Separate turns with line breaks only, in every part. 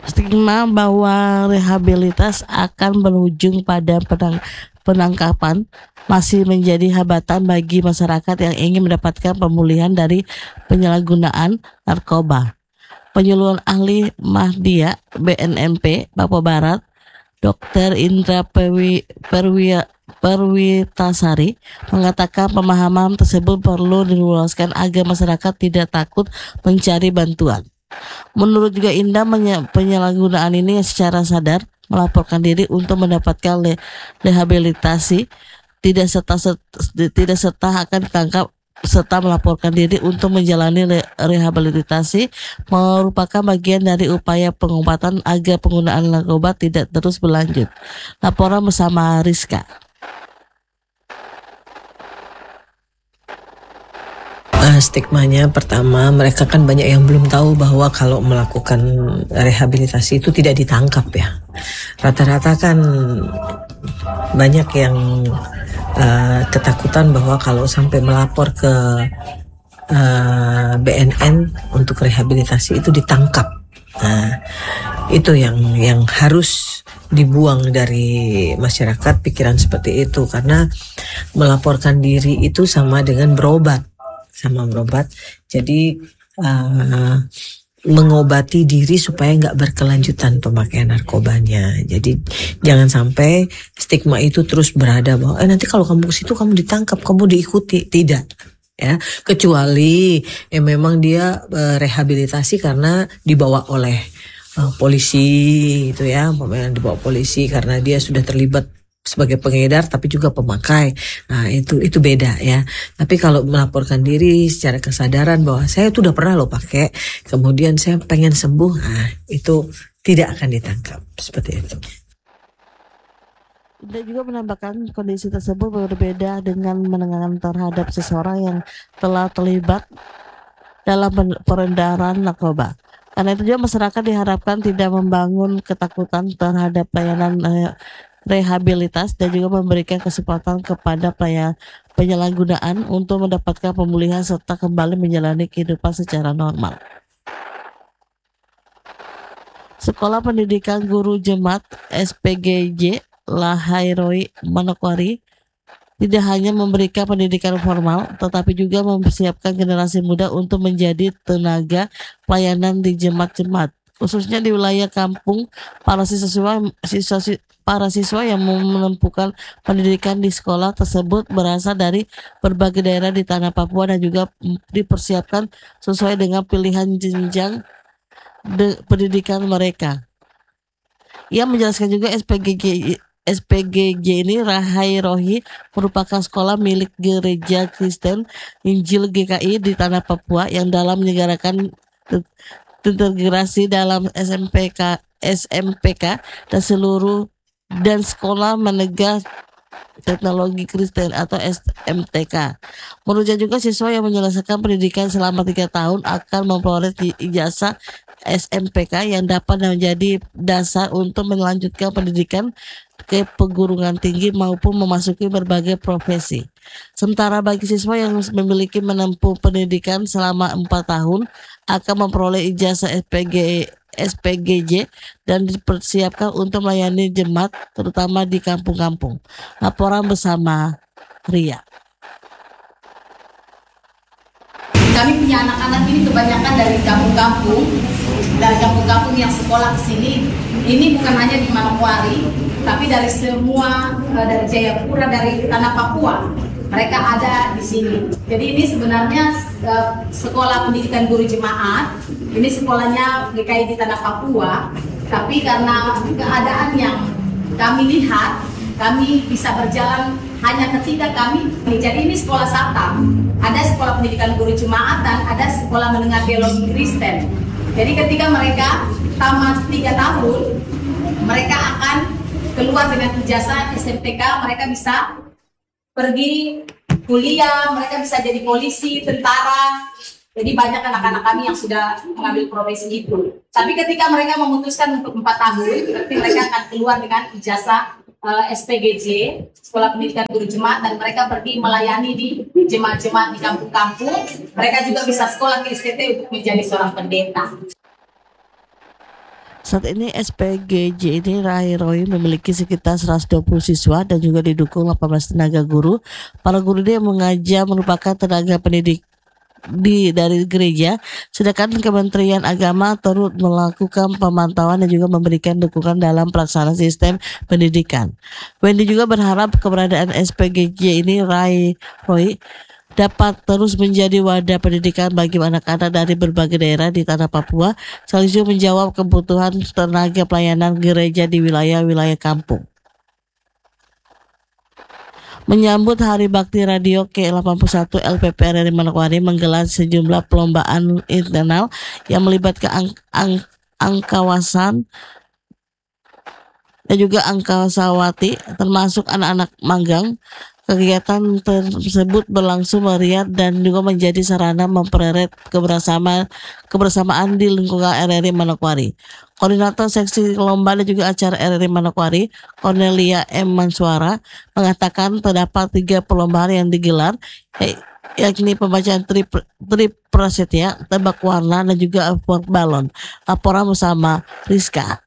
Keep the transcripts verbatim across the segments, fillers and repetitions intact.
Stigma bahwa rehabilitas akan berujung pada penang- penangkapan masih menjadi hambatan bagi masyarakat yang ingin mendapatkan pemulihan dari penyalahgunaan narkoba. Penyuluhan ahli Mahdia B N M P Papua Barat, dokter Indra Perwi, Perwi, Perwitasari mengatakan pemahaman tersebut perlu diluaskan agar masyarakat tidak takut mencari bantuan. Menurut juga Indah, penyalahgunaan ini secara sadar melaporkan diri untuk mendapatkan le- rehabilitasi tidak serta tidak serta akan ditangkap serta melaporkan diri untuk menjalani re- rehabilitasi merupakan bagian dari upaya pengobatan agar penggunaan narkoba tidak terus berlanjut. Laporan bersama Rizka.
Uh, stigmanya pertama, mereka kan banyak yang belum tahu bahwa kalau melakukan rehabilitasi itu tidak ditangkap ya. Rata-rata kan banyak yang uh, ketakutan bahwa kalau sampai melapor ke uh, B N N untuk rehabilitasi itu ditangkap. Nah, itu yang yang harus dibuang dari masyarakat, pikiran seperti itu, karena melaporkan diri itu sama dengan berobat, sama berobat. Jadi uh, mengobati diri supaya nggak berkelanjutan pemakaian narkobanya. Jadi jangan sampai stigma itu terus berada bahwa eh, nanti kalau kamu ke situ kamu ditangkap, kamu diikuti. Tidak, ya, kecuali ya memang dia uh, rehabilitasi karena dibawa oleh uh, polisi itu ya, pemain dibawa polisi karena dia sudah terlibat sebagai pengedar tapi juga pemakai. Nah, itu itu beda ya. Tapi kalau melaporkan diri secara kesadaran bahwa saya tuh udah pernah lo pakai, kemudian saya pengen sembuh, nah itu tidak akan ditangkap seperti itu.
Dia juga menambahkan kondisi tersebut berbeda dengan menenangkan terhadap seseorang yang telah terlibat dalam peredaran narkoba. Karena itu juga masyarakat diharapkan tidak membangun ketakutan terhadap pelayanan eh, rehabilitas dan juga memberikan kesempatan kepada penyalahgunaan untuk mendapatkan pemulihan serta kembali menjalani kehidupan secara normal. Sekolah Pendidikan Guru Jemaat S P G J Lahairoi Manokwari tidak hanya memberikan pendidikan formal, tetapi juga mempersiapkan generasi muda untuk menjadi tenaga pelayanan di jemaat-jemaat, khususnya di wilayah kampung. Para siswa, siswa para siswa yang menempuhkan pendidikan di sekolah tersebut berasal dari berbagai daerah di tanah Papua dan juga dipersiapkan sesuai dengan pilihan jenjang de- pendidikan mereka. Ia menjelaskan juga S P G J S P G J ini Rahai Rohi merupakan sekolah milik Gereja Kristen Injil G K I di tanah Papua yang dalam menyelenggarakan integrasi dalam S M P K S M P K dan seluruh dan sekolah menegak teknologi Kristen atau S M T K. Menurutnya juga siswa yang menyelesaikan pendidikan selama tiga tahun akan memperoleh ijazah S M P K yang dapat menjadi dasar untuk melanjutkan pendidikan ke perguruan tinggi maupun memasuki berbagai profesi. Sementara bagi siswa yang memiliki menempuh pendidikan selama empat tahun akan memperoleh ijazah S P G S P G J dan dipersiapkan untuk melayani jemaat terutama di kampung-kampung. Laporan bersama Ria.
Kami punya anak-anak ini kebanyakan dari kampung-kampung, dari kampung-kampung yang sekolah ke sini. Ini bukan hanya di Manokwari, tapi dari semua, dari Jayapura, dari tanah Papua. Mereka ada di sini. Jadi ini sebenarnya sekolah pendidikan guru jemaat. Ini sekolahnya G K I di tanah Papua. Tapi karena keadaan yang kami lihat, kami bisa berjalan hanya ketika kami. Jadi ini sekolah Satam. Ada sekolah pendidikan guru jemaat dan ada sekolah menengah teologi Kristen. Jadi ketika mereka tamat tiga tahun, mereka akan keluar dengan ijazah S M P K. Mereka bisa pergi kuliah, mereka bisa jadi polisi, tentara. Jadi banyak anak-anak kami yang sudah mengambil profesi itu. Tapi ketika mereka memutuskan untuk empat tahun, berarti mereka akan keluar dengan ijazah uh, S P G J, Sekolah Pendidikan Guru Jemaat, dan mereka pergi melayani di jemaat-jemaat di kampung-kampung. Mereka juga bisa sekolah ke S T T untuk menjadi seorang pendeta.
Saat ini S P G J ini Lahairoi memiliki sekitar seratus dua puluh siswa dan juga didukung delapan belas tenaga guru. Para guru ini yang mengajar merupakan tenaga pendidik di dari gereja, sedangkan Kementerian Agama turut melakukan pemantauan dan juga memberikan dukungan dalam pelaksanaan sistem pendidikan. Wendy juga berharap keberadaan S P G J ini Lahairoi dapat terus menjadi wadah pendidikan bagi anak-anak dari berbagai daerah di tanah Papua, sekaligus menjawab kebutuhan tenaga pelayanan gereja di wilayah-wilayah kampung. Menyambut Hari Bakti Radio ke delapan puluh satu, L P P R R I Manokwari menggelar sejumlah perlombaan internal yang melibatkan ang- ang- angkawasan dan juga angkasawati, termasuk anak-anak magang. Kegiatan tersebut berlangsung meriah dan juga menjadi sarana mempererat kebersamaan kebersamaan di lingkungan R R I Manokwari. Koordinator Seksi Lomba dan juga acara R R I Manokwari, Cornelia M. Manswara, mengatakan terdapat tiga perlombaan yang digelar, yakni pembacaan tri, tri prasetya, tebak warna, dan juga award balon. Laporan bersama Rizka.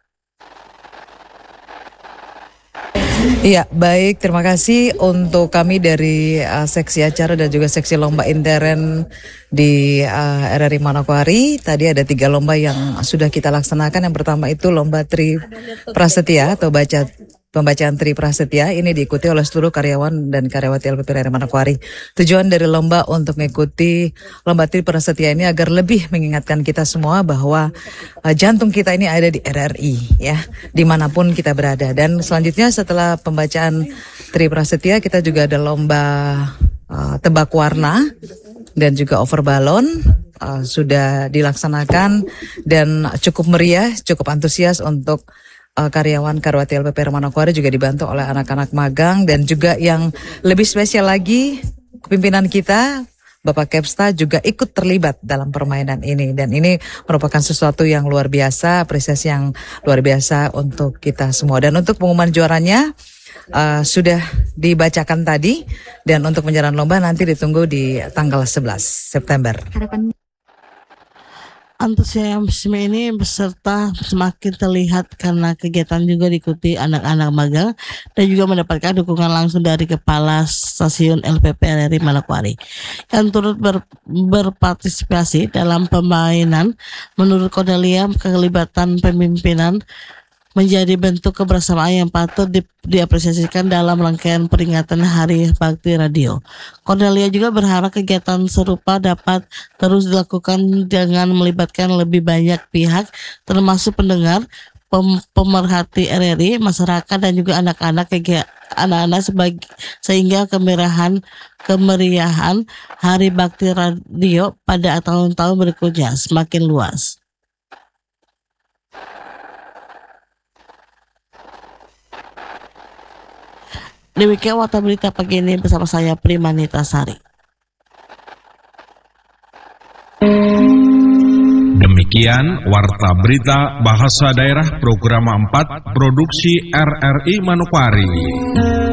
Iya, baik. Terima kasih untuk kami dari uh, seksi acara dan juga seksi lomba intern di uh, R R I Manokwari. Tadi ada tiga lomba yang sudah kita laksanakan. Yang pertama itu lomba Tri Prasetya atau baca pembacaan Tri Prasetya. Ini diikuti oleh seluruh karyawan dan karyawati L P P R R I Manokwari. Tujuan dari lomba untuk mengikuti lomba Tri Prasetya ini agar lebih mengingatkan kita semua bahwa uh, jantung kita ini ada di R R I, ya, dimanapun kita berada. Dan selanjutnya setelah pembacaan Tri Prasetya, kita juga ada lomba uh, tebak warna dan juga over balon. Uh, sudah dilaksanakan dan cukup meriah, cukup antusias untuk Uh, karyawan karyawati L P P R Manokwari, juga dibantu oleh anak-anak magang, dan juga yang lebih spesial lagi pimpinan kita Bapak Kepsta juga ikut terlibat dalam permainan ini, dan ini merupakan sesuatu yang luar biasa, apresiasi yang luar biasa untuk kita semua. Dan untuk pengumuman juaranya uh, sudah dibacakan tadi, dan untuk penyerahan lomba nanti ditunggu di tanggal sebelas September.
Antusiasme ini beserta semakin terlihat karena kegiatan juga diikuti anak-anak magang dan juga mendapatkan dukungan langsung dari Kepala Stasiun L P P R R I Manokwari yang turut ber, berpartisipasi dalam permainan. Menurut Cornelia, kelibatan pemimpinan menjadi bentuk kebersamaan yang patut di, diapresiasikan dalam rangkaian peringatan Hari Bakti Radio. Cornelia juga berharap kegiatan serupa dapat terus dilakukan dengan melibatkan lebih banyak pihak, termasuk pendengar, pem, pemerhati R R I, masyarakat, dan juga anak-anak anak-anak sebagai sehingga kemeriahan kemeriahan Hari Bakti Radio pada tahun-tahun berikutnya semakin luas. Demikian warta berita pagi ini bersama saya Primanita Sari.
Demikian warta berita bahasa daerah program empat produksi R R I Manokwari.